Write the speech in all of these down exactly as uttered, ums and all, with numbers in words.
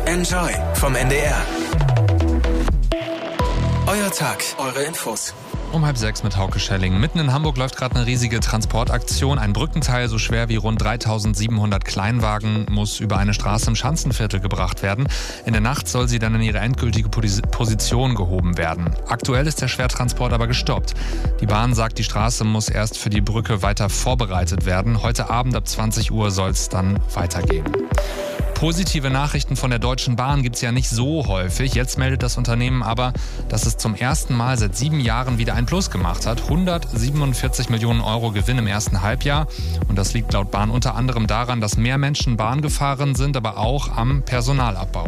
Enjoy vom N D R. Euer Tag, eure Infos. Um halb sechs mit Hauke Schelling. Mitten in Hamburg läuft gerade eine riesige Transportaktion. Ein Brückenteil so schwer wie rund dreitausendsiebenhundert Kleinwagen muss über eine Straße im Schanzenviertel gebracht werden. In der Nacht soll sie dann in ihre endgültige Position gehoben werden. Aktuell ist der Schwertransport aber gestoppt. Die Bahn sagt, die Straße muss erst für die Brücke weiter vorbereitet werden. Heute Abend ab zwanzig Uhr soll es dann weitergehen. Positive Nachrichten von der Deutschen Bahn gibt es ja nicht so häufig. Jetzt meldet das Unternehmen aber, dass es zum ersten Mal seit sieben Jahren wieder ein Plus gemacht hat. hundertsiebenundvierzig Millionen Euro Gewinn im ersten Halbjahr. Und das liegt laut Bahn unter anderem daran, dass mehr Menschen Bahn gefahren sind, aber auch am Personalabbau.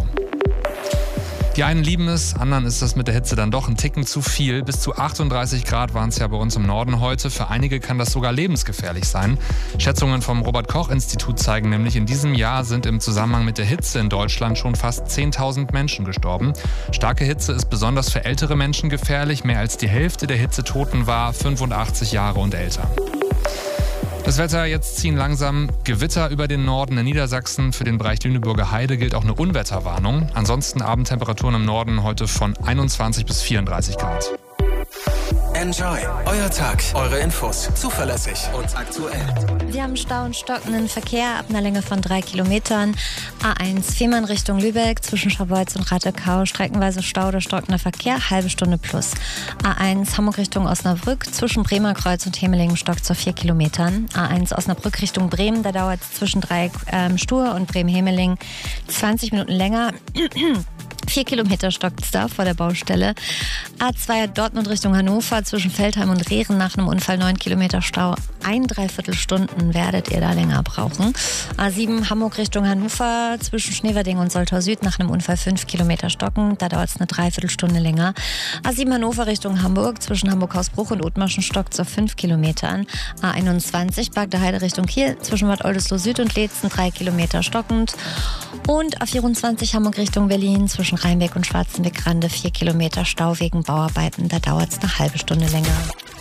Die einen lieben es, anderen ist das mit der Hitze dann doch ein Ticken zu viel. Bis zu achtunddreißig Grad waren es ja bei uns im Norden heute. Für einige kann das sogar lebensgefährlich sein. Schätzungen vom Robert-Koch-Institut zeigen nämlich, in diesem Jahr sind im Zusammenhang mit der Hitze in Deutschland schon fast zehntausend Menschen gestorben. Starke Hitze ist besonders für ältere Menschen gefährlich. Mehr als die Hälfte der Hitzetoten war fünfundachtzig Jahre und älter. Das Wetter, jetzt ziehen langsam Gewitter über den Norden. In Niedersachsen für den Bereich Lüneburger Heide gilt auch eine Unwetterwarnung. Ansonsten Abendtemperaturen im Norden heute von einundzwanzig bis vierunddreißig Grad. Enjoy, euer Tag, eure Infos, zuverlässig und aktuell. Wir haben Stau und stockenden Verkehr ab einer Länge von drei Kilometern. A eins Fehmarn Richtung Lübeck zwischen Scharbeutz und Rattekau. Streckenweise Stau oder stockender Verkehr, halbe Stunde plus. A eins Hamburg Richtung Osnabrück zwischen Bremerkreuz und Hemelingen stockt zu vier Kilometern. A eins Osnabrück Richtung Bremen, da dauert es zwischen Dreieck ähm, Stur und Bremen-Hemelingen zwanzig Minuten länger. Vier Kilometer stockt's da vor der Baustelle. A zwei Dortmund Richtung Hannover zwischen Feldheim und Rehren nach einem Unfall neun Kilometer Stau. Ein Dreiviertelstunden werdet ihr da länger brauchen. A sieben Hamburg Richtung Hannover zwischen Schneverding und Soltau Süd nach einem Unfall fünf Kilometer stocken. Da dauert es eine Dreiviertelstunde länger. A sieben Hannover Richtung Hamburg zwischen Hamburg-Hausbruch und Othmarschen stockt auf fünf Kilometern. A einundzwanzig Bagde Heide Richtung Kiel zwischen Bad Oldesloe Süd und Leetzen drei Kilometer stockend. Und A vierundzwanzig Hamburg Richtung Berlin zwischen Rheinbeck und Schwarzenbeck-Rande vier Kilometer Stau wegen Bauarbeiten. Da dauert es eine halbe Stunde länger.